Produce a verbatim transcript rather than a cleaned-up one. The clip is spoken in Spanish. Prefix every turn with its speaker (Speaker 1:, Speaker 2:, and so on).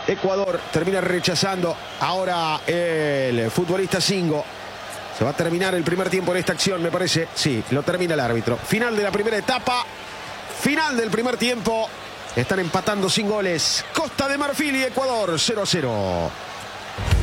Speaker 1: Ecuador termina rechazando. Ahora el futbolista Singo. Se va a terminar el primer tiempo en esta acción, me parece. Sí, lo termina el árbitro. Final de la primera etapa. Final del primer tiempo. Están empatando sin goles. Costa de Marfil y Ecuador cero a cero.